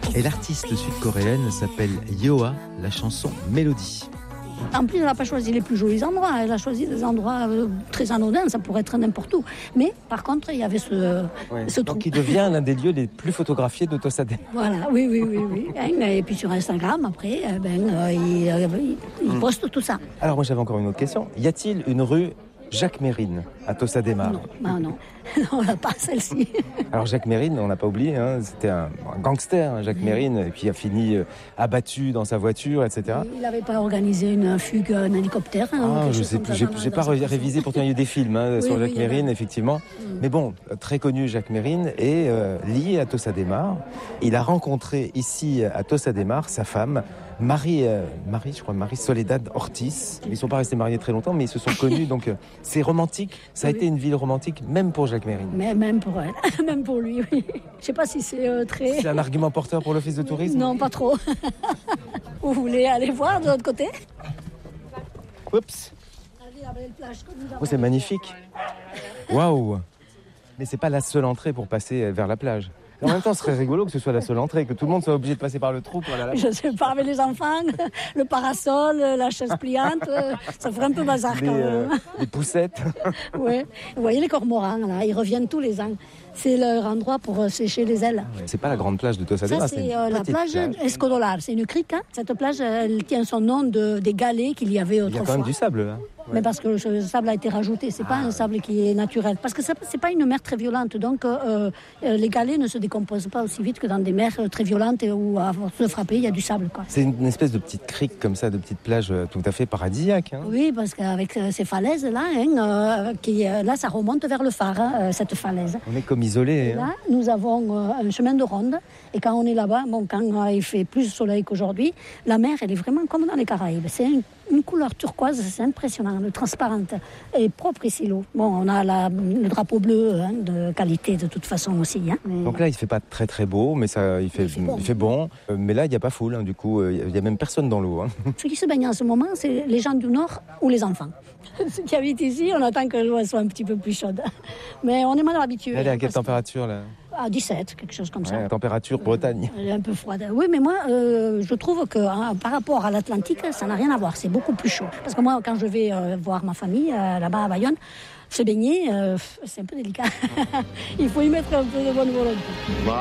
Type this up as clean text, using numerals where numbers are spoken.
Et l'artiste sud-coréenne s'appelle Yoa, la chanson Mélodie. En plus, elle n'a pas choisi les plus jolis endroits. Elle a choisi des endroits très anodins. Ça pourrait être n'importe où. Mais par contre, il y avait ce trou. Donc, il devient l'un des lieux les plus photographiés de Tossa de Mar. Voilà, oui. Et puis sur Instagram, après, il poste tout ça. Alors, moi, j'avais encore une autre question. Y a-t-il une rue Jacques Mérine à Tossa de Mar? Non, on n'a pas celle-ci. Alors Jacques Mérine, on n'a pas oublié, c'était un gangster, Jacques Mérine, et puis il a fini abattu dans sa voiture, etc. Il n'avait pas organisé une fugue, un hélicoptère. Je sais plus, j'ai pas révisé, pourtant il y a eu des films sur Jacques Mérine, effectivement. Mais bon, très connu Jacques Mérine est lié à Tossa de Mar. Il a rencontré ici à Tossa de Mar sa femme, Marie Soledad Ortiz. Ils ne sont pas restés mariés très longtemps, mais ils se sont connus, donc c'est romantique. Ça a été une ville romantique, même pour Jacques Mérine. Mais même pour elle, même pour lui, oui. Je ne sais pas si c'est très... C'est un argument porteur pour l'office de tourisme? Non, pas trop. Vous voulez aller voir de l'autre côté? Oups. Oh, c'est magnifique. Waouh. Mais c'est pas la seule entrée pour passer vers la plage. En même temps, ce serait rigolo que ce soit la seule entrée, que tout le monde soit obligé de passer par le trou pour aller à la plage. Je sais pas, avec les enfants, le parasol, la chaise pliante, ça ferait un peu bazar quand même. Les poussettes. Oui. Vous voyez les cormorans, là, ils reviennent tous les ans. C'est leur endroit pour sécher les ailes. C'est pas la grande plage de Tossa de Mar, c'est la plage Escodolar. C'est une crique. Cette plage, elle tient son nom des galets qu'il y avait autrefois. Il y a quand même du sable, là. Mais parce que le sable a été rajouté, c'est pas un sable qui est naturel. Parce que c'est pas une mer très violente, donc les galets ne se décomposent pas aussi vite que dans des mers très violentes où à force de frapper, il y a du sable, quoi. C'est une espèce de petite crique comme ça, de petite plage tout à fait paradisiaque. Oui, parce qu'avec ces falaises là, là ça remonte vers le phare, cette falaise. On est comme isolé. Là, nous avons un chemin de ronde, et quand on est là-bas, quand il fait plus de soleil qu'aujourd'hui, la mer, elle est vraiment comme dans les Caraïbes. C'est une couleur turquoise, c'est impressionnant, transparente et propre ici l'eau. Bon, on a le drapeau bleu de qualité de toute façon aussi. Donc là, il ne fait pas très très beau, mais il fait bon. Mais là, il n'y a pas foule, du coup, il n'y a même personne dans l'eau. Ceux qui se baignent en ce moment, c'est les gens du Nord ou les enfants. Ceux qui habitent ici, on attend que l'eau soit un petit peu plus chaude. Mais on est mal habitué. Elle est à quelle température là? À 17, quelque chose comme ça. Température Bretagne. Elle est un peu froide. Oui, mais moi, je trouve que par rapport à l'Atlantique, ça n'a rien à voir. C'est beaucoup plus chaud. Parce que moi, quand je vais voir ma famille là-bas à Bayonne, se baigner, c'est un peu délicat. Il faut y mettre un peu de bonne volonté.